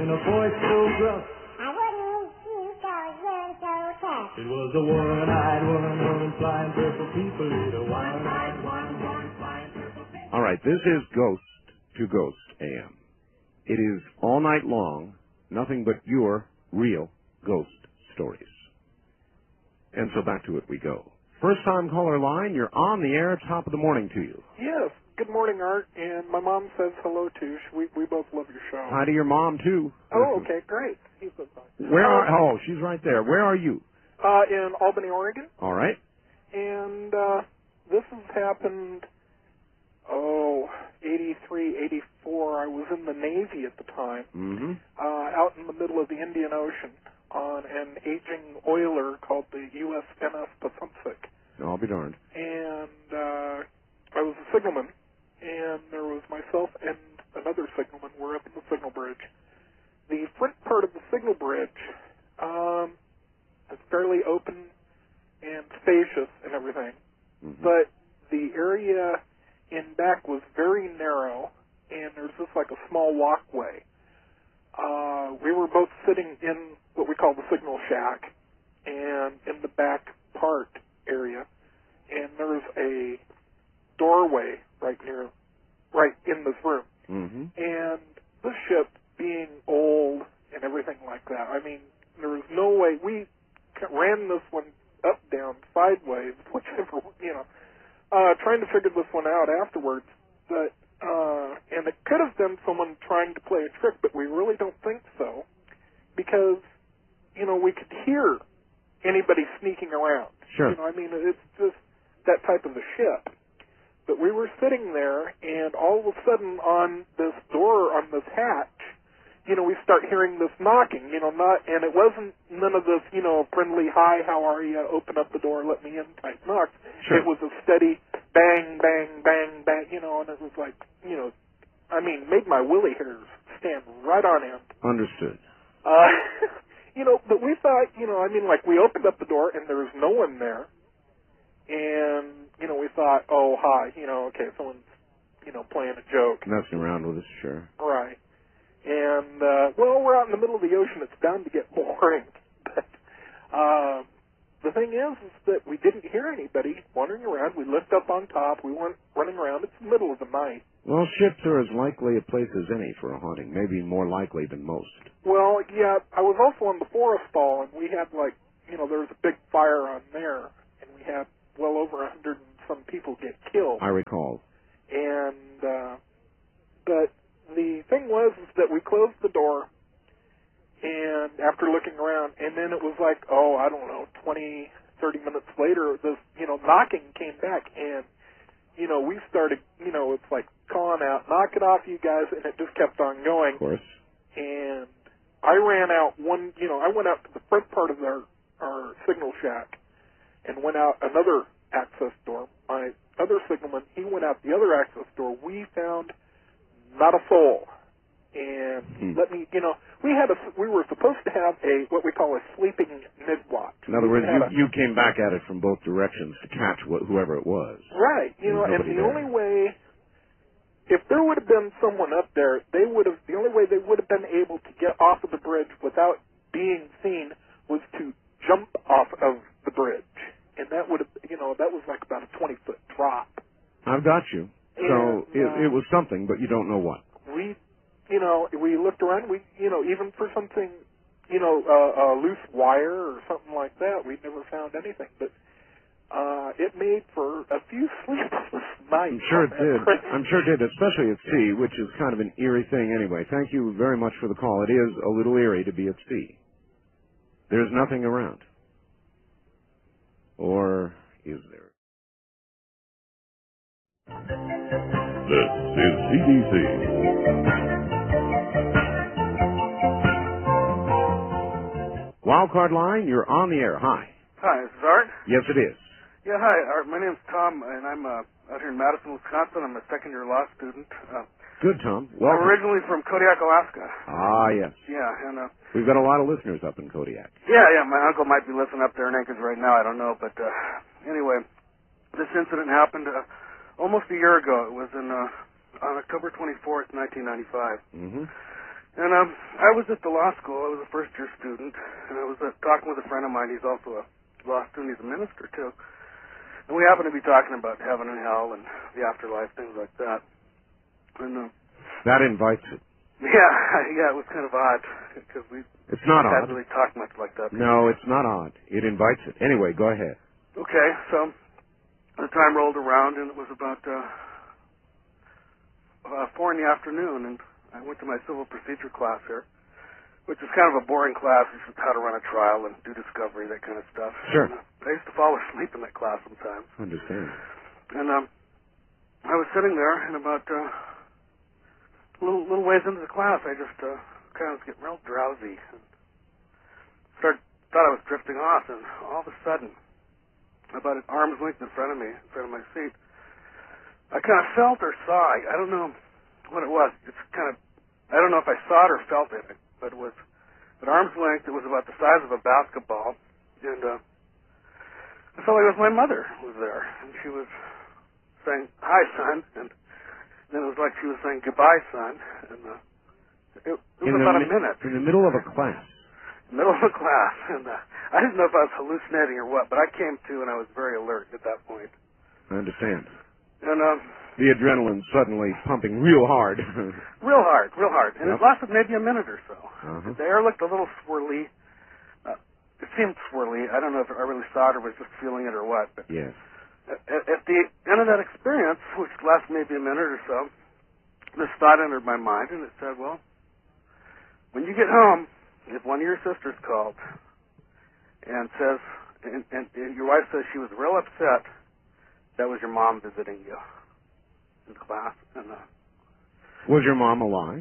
in a voice so gruff. I wouldn't you cause you're so tough. It was a one-eyed one flying purple people. It a one-eyed one flying purple people. All right, this is Ghost to Ghost AM. It is all night long, nothing but your real ghost stories. And so back to it we go. First-time caller line, you're on the air, top of the morning to you. Yes. Good morning, Art, and my mom says hello, too. We both love your show. Hi to your mom, too. Oh, okay, great. He's so fine. Oh, she's right there. Where are you? In Albany, Oregon. All right. And this has happened, 83, 84. I was in the Navy at the time, out in the middle of the Indian Ocean on an aging oiler called the USNS Pacific. I'll be darned. And I was a signalman, and there was myself and another signalman. We're up in the signal bridge. The front part of the signal bridge is fairly open and spacious and everything, but the area in back was very narrow, and there's just like a small walkway. We were both sitting in what we call the signal shack, and in the back part area, and there's a doorway right in this room. And the ship being old and everything like that, I mean, there was no way. We ran this one up, down, sideways, whichever, trying to figure this one out afterwards. But and it could have been someone trying to play a trick, but we really don't think so, because we could hear anybody sneaking around. Sure. I mean, it's just that type of a ship. But we were sitting there, and all of a sudden on this door, on this hatch, we start hearing this knocking, and it wasn't none of this, friendly, hi, how are you, open up the door, let me in type knocks. Sure. It was a steady bang, bang, bang, bang, and it was like, made my willy hairs stand right on end. Understood. But we thought, we opened up the door, and there was no one there. And, we thought, oh, hi, okay, someone's, playing a joke. Messing around with us, sure. Right. And, we're out in the middle of the ocean. It's bound to get boring. But the thing is that we didn't hear anybody wandering around. We lift up on top. We weren't running around. It's the middle of the night. Well, ships are as likely a place as any for a haunting, maybe more likely than most. Well, yeah, I was also on the Forrestal, and we had, there was a big fire on there, and we had well over 100 and some people get killed. I recall. And, but the thing was is that we closed the door, and after looking around, and then it was like, 20, 30 minutes later, this, knocking came back, and, we started, it's like calling out, knock it off, you guys, and it just kept on going. Of course. And I ran out I went out to the front part of our signal shack and went out another access door. My other signalman, he went out the other access door. We found not a soul. And we were supposed to have what we call a sleeping mid-watch. In other words, you came back at it from both directions to catch whoever it was. Right. And the only way, if there would have been someone up there, the only way they would have been able to get off of the bridge without being seen was to jump off of the bridge. And that would have, that was like about a 20-foot drop. I've got you. So it was something, but you don't know what. We looked around, even for something, a loose wire or something like that, we never found anything. But it made for a few sleepless nights. I'm sure it did. I'm sure it did, especially at sea, which is kind of an eerie thing anyway. Thank you very much for the call. It is a little eerie to be at sea. There's nothing around. Or is there? This is CBC. Wildcard line, you're on the air. Hi. Hi, this is Art. Yes, it is. Yeah, hi, Art. My name's Tom, and I'm out here in Madison, Wisconsin. I'm a second-year law student. Good, Tom. I'm Welcome. originally from Kodiak, Alaska. Ah, yes. Yeah, and we've got a lot of listeners up in Kodiak. Yeah, my uncle might be listening up there in Anchorage right now. I don't know, but anyway, this incident happened almost a year ago. It was on October 24th, 1995. And I was at the law school. I was a first-year student, and I was talking with a friend of mine. He's also a law student. He's a minister, too. And we happened to be talking about heaven and hell and the afterlife, things like that. And that invites it. Yeah, it was kind of odd, because it's not hadn't odd. really talked much like that before. No, it's not odd. It invites it. Anyway, go ahead. Okay, so the time rolled around, and it was about 4 in the afternoon, and I went to my civil procedure class here, which is kind of a boring class. It's just how to run a trial and do discovery, that kind of stuff. Sure. And, I used to fall asleep in that class sometimes. I understand. And I was sitting there, and about a little ways into the class, I just kind of was getting real drowsy, and thought I was drifting off, and all of a sudden, about an arm's length in front of me, in front of my seat, I kind of felt or saw, I don't know what it was. It's kind of, I don't know if I saw it or felt it, but it was at arm's length. It was about the size of a basketball, and I felt like it was my mother who was there, and she was saying, "Hi, son," and then it was like she was saying, "Goodbye, son," and it was about a minute. In the middle of a class. Middle of a class, and I didn't know if I was hallucinating or what, but I came to, and I was very alert at that point. I understand. And the adrenaline suddenly pumping real hard. real hard, and Yep. it lasted maybe a minute or so. Uh-huh. The air looked a little swirly. It seemed swirly. I don't know if I really saw it or was just feeling it or what. But Yes. at the end of that experience, which lasted maybe a minute or so, this thought entered my mind, and it said, "Well, when you get home, if one of your sisters called and says, and your wife says she was real upset, that was your mom visiting you in class." And was your mom alive?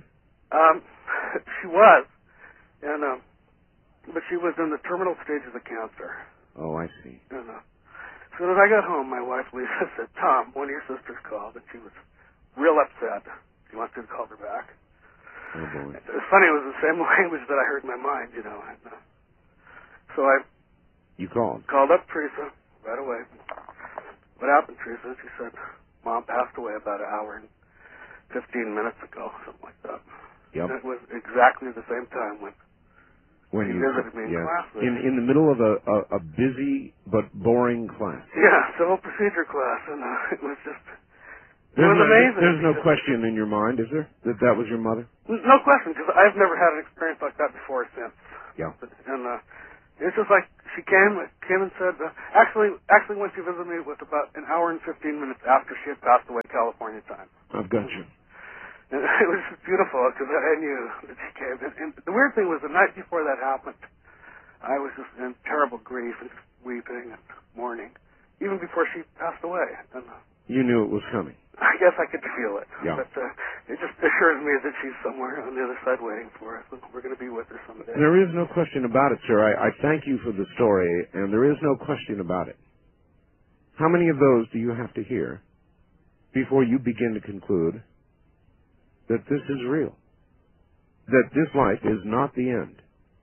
she was, and but she was in the terminal stages of cancer. Oh, I see. And as soon as I got home, my wife Lisa said, "Tom, one of your sisters called, and she was real upset. She wants you to call her back." Oh boy. It's funny, it was the same language that I heard in my mind, you know. And, so I called up Teresa right away. "What happened, Teresa?" She said, "Mom passed away about an hour and 15 minutes ago," something like that. Yep. And it was exactly the same time when you visited me in class. In the middle of a busy but boring class. Yeah, civil procedure class, and it was just... It was amazing. There's no question in your mind, is there, that was your mother? No question, because I've never had an experience like that before or since. Yeah. And it's just like she came and said, actually when she visited me, it was about an hour and 15 minutes after she had passed away California time. I've got you. And it was just beautiful, because I knew that she came. And the weird thing was, the night before that happened, I was just in terrible grief and weeping and mourning, even before she passed away. And you knew it was coming. I guess I could feel it. Yeah. But it just assures me that she's somewhere on the other side waiting for us, and we're going to be with her someday. There is no question about it, sir. I thank you for the story, and there is no question about it. How many of those do you have to hear before you begin to conclude that this is real? That this life is not the end?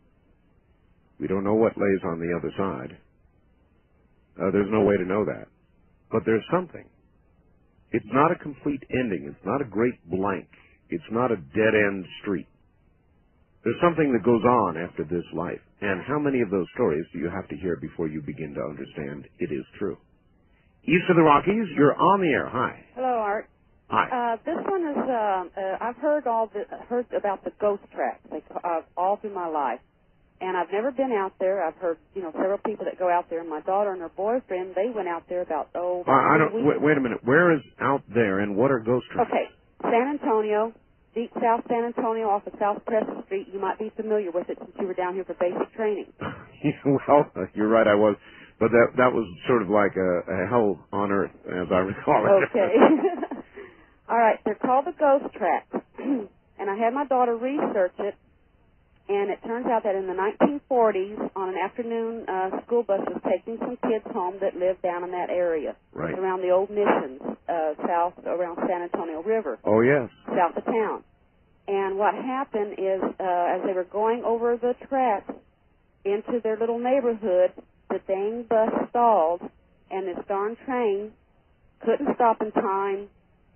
We don't know what lays on the other side. There's no way to know that. But there's something. It's not a complete ending. It's not a great blank. It's not a dead-end street. There's something that goes on after this life. And how many of those stories do you have to hear before you begin to understand it is true? East of the Rockies, you're on the air. Hi. Hello, Art. Hi. This one is, I've heard about the ghost tracks all through my life. And I've never been out there. I've heard, several people that go out there. My daughter and her boyfriend, they went out there about, wait a minute. Where is out there, and what are ghost tracks? Okay. San Antonio, deep South San Antonio off of South Crescent Street. You might be familiar with it since you were down here for basic training. Well, you're right, I was. But that was sort of like a hell on earth, as I recall it. Okay. All right. They're called the ghost tracks. And I had my daughter research it. And it turns out that in the 1940s, on an afternoon, school bus was taking some kids home that lived down in that area, right, around the old missions, south around San Antonio River. Oh, yes. South of town. And what happened is, as they were going over the tracks into their little neighborhood, the dang bus stalled, and this darn train couldn't stop in time,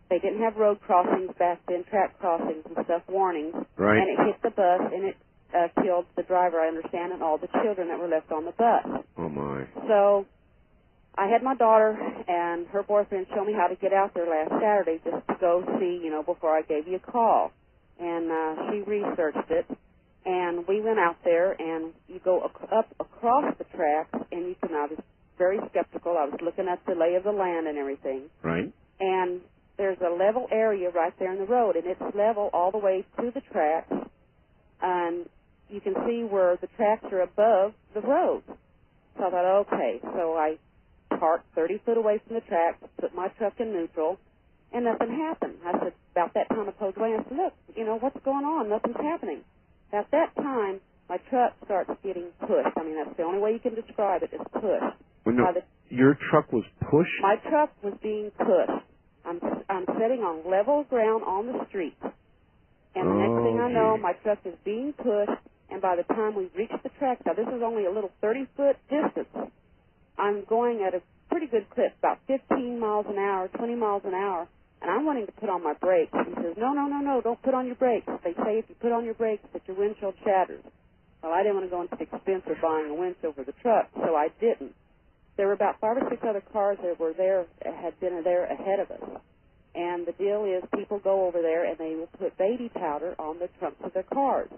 They didn't have road crossings back then, track crossings and stuff, warnings. Right. And it hit the bus, and it killed the driver, I understand, and all the children that were left on the bus. Oh, my. So I had my daughter and her boyfriend show me how to get out there last Saturday just to go see, you know, before I gave you a call. And she researched it, and we went out there, and you go up across the tracks, and you can, I was very skeptical. I was looking at the lay of the land and everything. Right. And there's a level area right there in the road, and it's level all the way to the tracks, and you can see where the tracks are above the road. So I thought, okay. So I parked 30 foot away from the tracks, put my truck in neutral, and nothing happened. I said, about that time I pulled away, and I said, look, you know, what's going on? Nothing's happening. At that time, my truck starts getting pushed. I mean, that's the only way you can describe it, is pushed. Well, no, your truck was pushed? My truck was being pushed. I'm sitting on level ground on the street. And the next thing I know, my truck is being pushed, and by the time we reach the tracks, now this is only a little 30-foot distance, I'm going at a pretty good clip, about 15 miles an hour, 20 miles an hour, and I'm wanting to put on my brakes. He says, no, don't put on your brakes. They say if you put on your brakes that your windshield shatters. Well, I didn't want to go into the expense of buying a windshield for the truck, so I didn't. There were about 5 or 6 other cars that were there, had been there ahead of us. And the deal is people go over there and they will put baby powder on the trunks of their cars.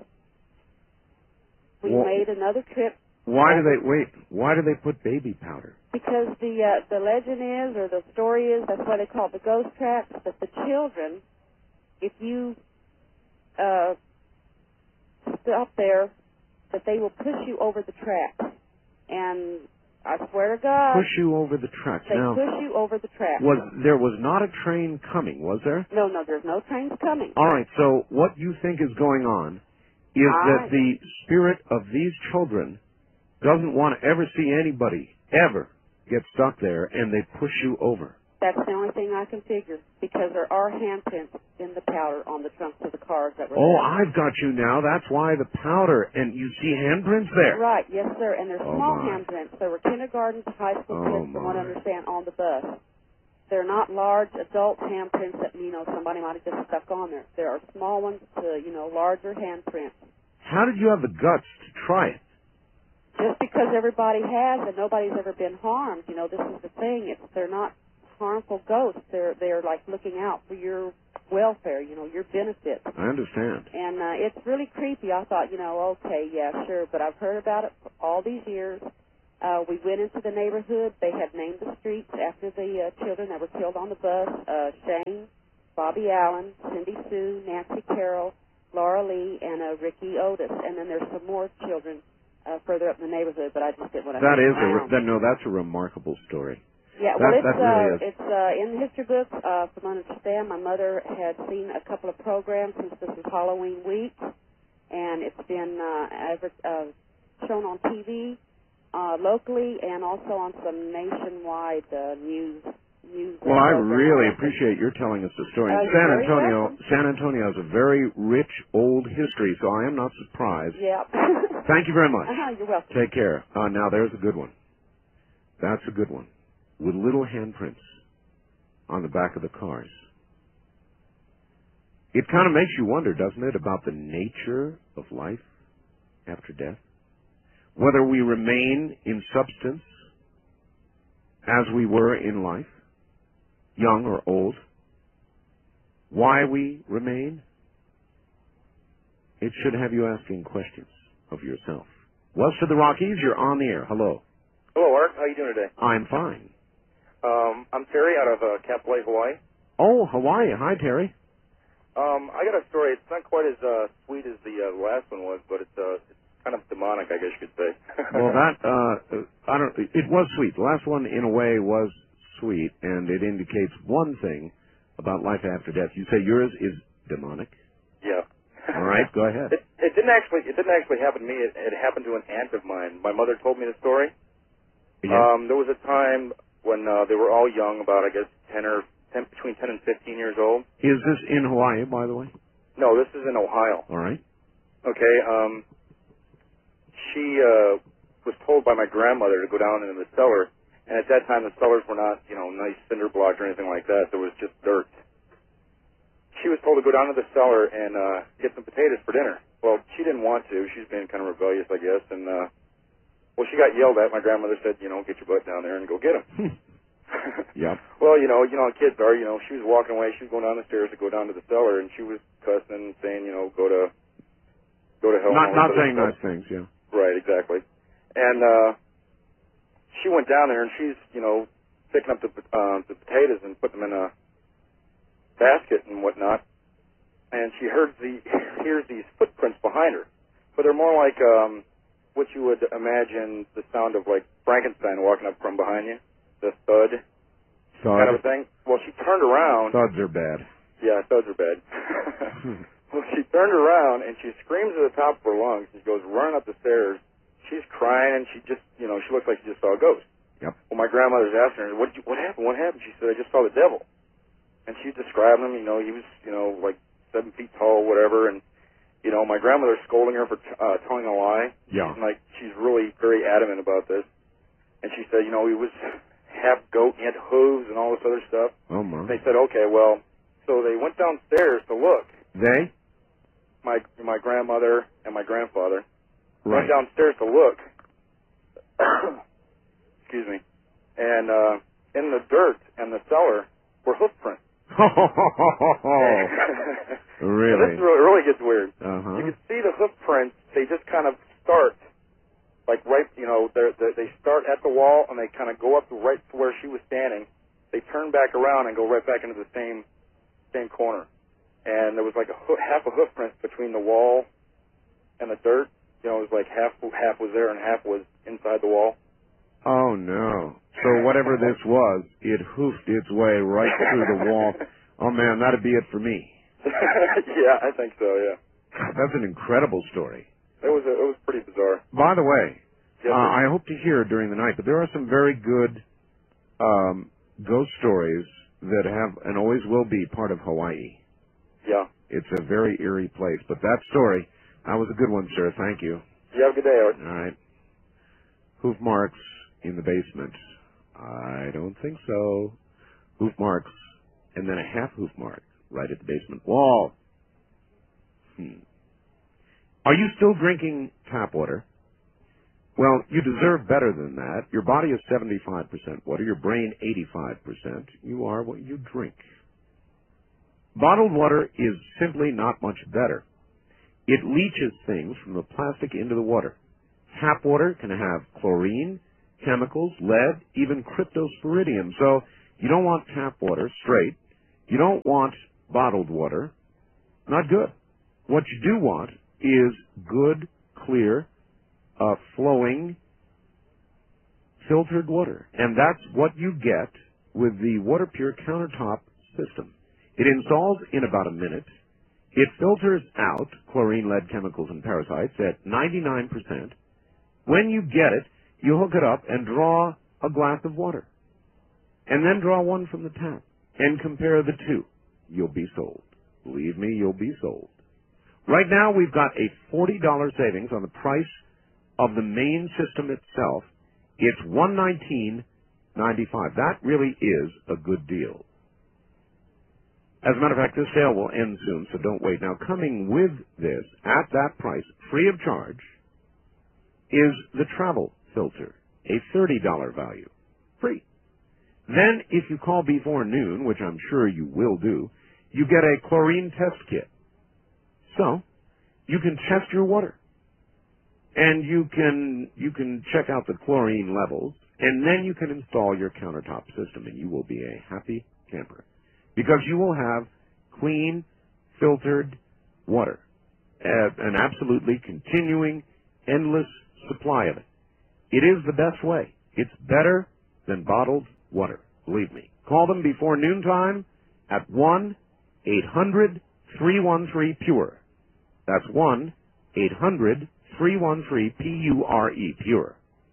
We made another trip. Why do they put baby powder? Because the legend is, or the story is, that's why they call it the ghost tracks, that the children, if you stop there, that they will push you over the tracks. And I swear to God, push you over the tracks. They push you over the tracks. There was not a train coming, was there? No, there's no trains coming. All right, so what you think is going on is that the spirit of these children doesn't want to ever see anybody ever get stuck there, and they push you over. That's the only thing I can figure, because there are handprints in the powder on the trunks of the cars that were there. I've got you now. That's why the powder, and you see handprints there. Right, yes, sir, and they're small handprints. There were kindergarten to high school kids, from what I understand, on the bus. They're not large adult handprints that, you know, somebody might have just stuck on there. There are small ones to, you know, larger handprints. How did you have the guts to try it? Just because everybody has and nobody's ever been harmed. You know, this is the thing. They're not harmful ghosts. They're like looking out for your welfare, you know, your benefits. I understand. And it's really creepy. I thought, you know, okay, yeah, sure, but I've heard about it for all these years. We went into the neighborhood. They had named the streets after the children that were killed on the bus. Shane, Bobby Allen, Cindy Sue, Nancy Carroll, Laura Lee, and Ricky Otis. And then there's some more children further up in the neighborhood, but I just didn't want to. That's a remarkable story. Yeah, well, really it's in the history books. From what I understand, my mother had seen a couple of programs since this is Halloween week, and it's been shown on TV locally and also on some nationwide news. Well, I really appreciate your telling us the story. San Antonio has a very rich old history, so I am not surprised. Yeah. Thank you very much. You're welcome. Take care. Now, there's a good one. That's a good one. With little handprints on the back of the cars. It kind of makes you wonder, doesn't it, about the nature of life after death? Whether we remain in substance as we were in life, young or old. Why we remain? It should have you asking questions of yourself. West of the Rockies, you're on the air. Hello. Hello, Art. How are you doing today? I'm fine. I'm Terry out of Kapolei, Hawaii. Oh, Hawaii. Hi, Terry. I got a story. It's not quite as sweet as the last one was, but it's kind of demonic, I guess you could say. Well, it was sweet. The last one, in a way, was sweet, and it indicates one thing about life after death. You say yours is demonic? Yeah. All right, go ahead. It didn't actually happen to me. It happened to an aunt of mine. My mother told me the story. Yeah. There was a time when they were all young, about, I guess, between 10 and 15 years old. Is this in Hawaii, by the way? No, this is in Ohio. All right. Okay. She was told by my grandmother to go down into the cellar, and at that time the cellars were not, nice cinder blocks or anything like that. There was just dirt. she was told to go down to the cellar and get some potatoes for dinner. Well, she didn't want to. She's been kind of rebellious, I guess. And, well, she got yelled at. My grandmother said, you know, get your butt down there and go get them. Yep. Well, you know how kids are. You know, she was walking away. She was going down the stairs to go down to the cellar, and she was cussing and saying, you know, go to hell. Not saying nice things, yeah. Right, exactly. And she went down there, and she's, you know, picking up the potatoes and putting them in a basket and whatnot. And she hears these footprints behind her, but they're more like what you would imagine the sound of like Frankenstein walking up from behind you, the thud kind of a thing. Well, she turned around. Thuds are bad. Yeah, thuds are bad. Well, she turned around and she screams at the top of her lungs. She goes running up the stairs. She's crying and she just, you know, she looks like she just saw a ghost. Yep. Well, my grandmother's asking her, what happened? What happened? She said, I just saw the devil. And she's describing him. You know, he was, you know, like 7 feet tall, whatever. And you know, my grandmother's scolding her for telling a lie. Yeah. And, like, she's really very adamant about this. And she said, you know, he was half goat, he had hooves and all this other stuff. Oh, my. They said, okay, well, so they went downstairs to look. They? My grandmother and my grandfather Right. went downstairs to look. Excuse me. And in the dirt and the cellar were hoof prints. Really? So this really gets weird. Uh-huh. You can see the hoof prints. They just kind of start, like right, you know, they start at the wall and they kind of go up to right to where she was standing. They turn back around and go right back into the same corner. And there was like half a hoof print between the wall and the dirt. You know, it was like half was there and half was inside the wall. Oh, no. So whatever this was, it hoofed its way right through the wall. Oh, man, that'd be it for me. Yeah, I think so, yeah. That's an incredible story. It was pretty bizarre. By the way, Yes, I hope to hear during the night, but there are some very good ghost stories that have and always will be part of Hawaii. Yeah. It's a very eerie place. But that story, that was a good one, sir. Thank you. You have a good day, Art. All right. Hoof marks in the basement. I don't think so. Hoof marks, and then a half hoof mark right at the basement wall. Are you still drinking tap water? Well, you deserve better than that. Your body is 75% water, your brain 85%. You are what you drink. Bottled water is simply not much better. It leaches things from the plastic into the water. Tap water can have chlorine, chemicals, lead, even cryptosporidium. So you don't want tap water straight. You don't want bottled water. Not good. What you do want is good, clear, flowing, filtered water. And that's what you get with the WaterPure countertop system. It installs in about a minute. It filters out chlorine, lead, chemicals, and parasites at 99%. When you get it, you hook it up and draw a glass of water. And then draw one from the tap. And compare the two. You'll be sold. Believe me, you'll be sold. Right now, we've got a $40 savings on the price of the main system itself. It's $119.95. That really is a good deal. As a matter of fact, this sale will end soon, so don't wait. Now, coming with this, at that price, free of charge, is the travel filter, a $30 value. Free. Then, if you call before noon, which I'm sure you will do, you get a chlorine test kit. So, you can test your water. And you can check out the chlorine levels, and then you can install your countertop system, and you will be a happy camper. Because you will have clean, filtered water. An absolutely continuing, endless supply of it. It is the best way. It's better than bottled water. Believe me. Call them before noontime at 1-800-313-PURE. That's 1-800-313-PURE. Pure.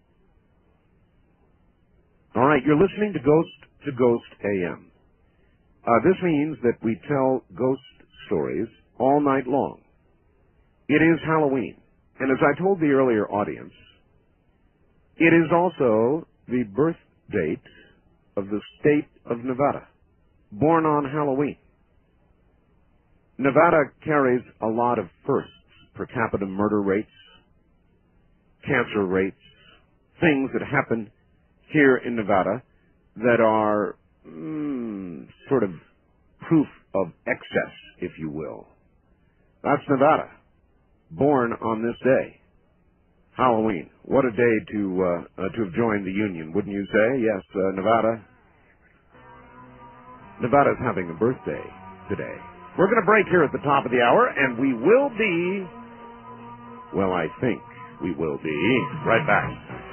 All right, you're listening to Ghost AM. This means that we tell ghost stories all night long. It is Halloween. And as I told the earlier audience, it is also the birth date of the state of Nevada, born on Halloween. Nevada carries a lot of firsts. Per capita murder rates, cancer rates, things that happen here in Nevada that are sort of proof of excess, if you will. That's Nevada, born on this day, Halloween. What a day to have joined the Union, wouldn't you say? Yes, Nevada's having a birthday today. We're going to break here at the top of the hour, and we will be, well, I think we will be right back.